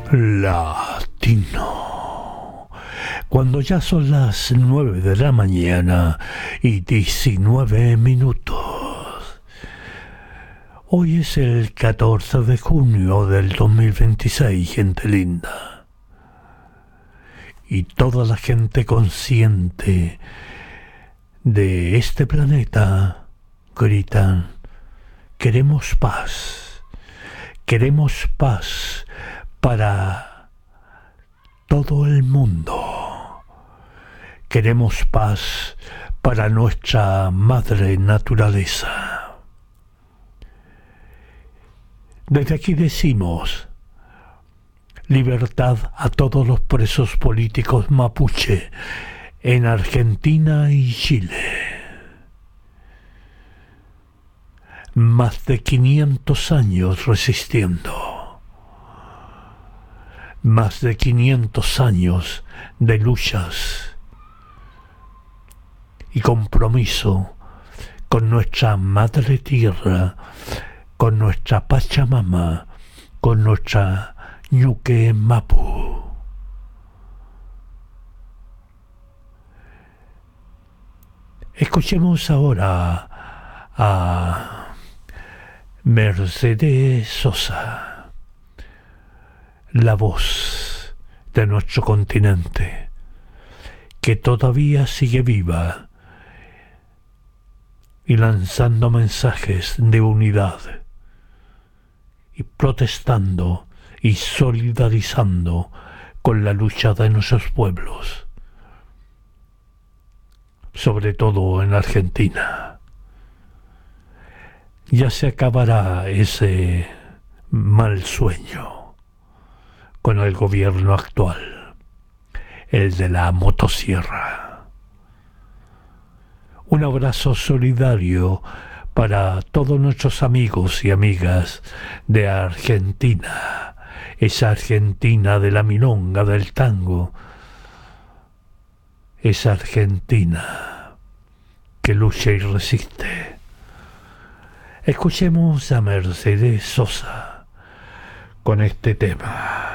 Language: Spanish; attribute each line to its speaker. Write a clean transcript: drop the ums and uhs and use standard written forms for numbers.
Speaker 1: Latino. Cuando ya son las 9 de la mañana y 19 minutos. Hoy es el 14 de junio del 2026, gente linda. Y toda la gente consciente de este planeta gritan: queremos paz. Queremos paz para todo el mundo. Queremos paz para nuestra madre naturaleza. Desde aquí decimos: libertad a todos los presos políticos mapuche en Argentina y Chile. Más de 500 años resistiendo. Más de 500 años de luchas y compromiso con nuestra madre tierra, con nuestra Pachamama, con nuestra Ñuque Mapu. Escuchemos ahora a Mercedes Sosa, la voz de nuestro continente, que todavía sigue viva y lanzando mensajes de unidad y protestando y solidarizando con la lucha de nuestros pueblos, sobre todo en Argentina. Ya se acabará ese mal sueño con el gobierno actual, el de la motosierra. Un abrazo solidario para todos nuestros amigos y amigas de Argentina, esa Argentina de la milonga, del tango, esa Argentina que lucha y resiste. Escuchemos a Mercedes Sosa con este tema.